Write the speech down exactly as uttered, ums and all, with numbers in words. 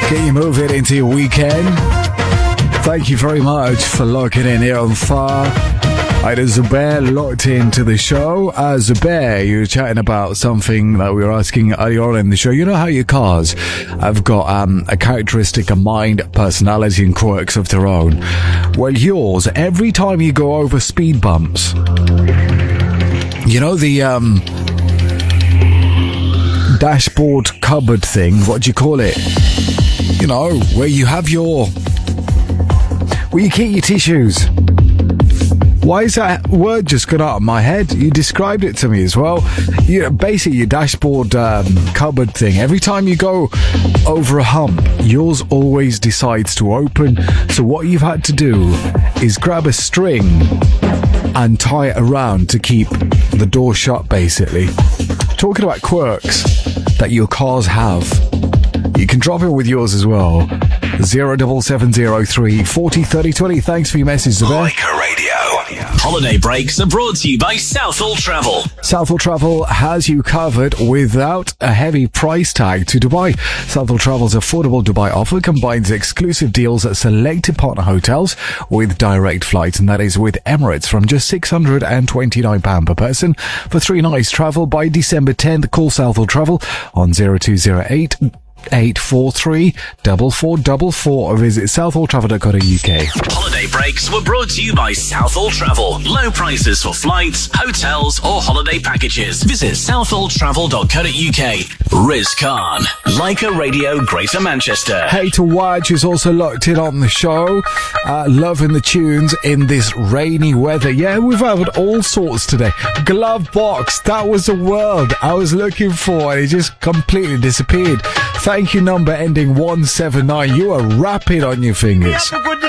Get you moving into your weekend. Thank you very much for locking in here on Far. I had Zubair locked into the show. Uh, Zubair, you were chatting about something that we were asking earlier on in the show. You know how your cars have got um, a characteristic, a mind, personality and quirks of their own? Well, yours, every time you go over speed bumps, you know the um, dashboard cupboard thing, what do you call it? You know, where you have your... where you keep your tissues. Why is that word just gone out of my head? You described it to me as well. You know, basically, your dashboard um, cupboard thing. Every time you go over a hump, yours always decides to open. So what you've had to do is grab a string and tie it around to keep the door shut, basically. Talking about quirks that your cars have. You can drop in with yours as well. Zero double seven zero three forty thirty twenty. Thanks for your message, Zubair. Leica Radio. Holiday breaks are brought to you by Southall Travel. Southall Travel has you covered without a heavy price tag to Dubai. Southall Travel's affordable Dubai offer combines exclusive deals at selected partner hotels with direct flights, and that is with Emirates from just six hundred twenty-nine pounds per person for three nights travel. By December tenth, call Southall Travel on zero two zero eight eight four three four four four four or visit southall travel dot co dot U K. Holiday breaks were brought to you by Southall Travel. Low prices for flights, hotels or holiday packages. Visit southall travel dot co dot U K. Riz Khan, Leica Radio, Greater Manchester. Hey to Waj, who's also locked in on the show. Uh, loving the tunes in this rainy weather. Yeah, we've had all sorts today. Glove box, that was the word I was looking for and it just completely disappeared. Thank you, number ending one seven nine. You are rapping on your fingers.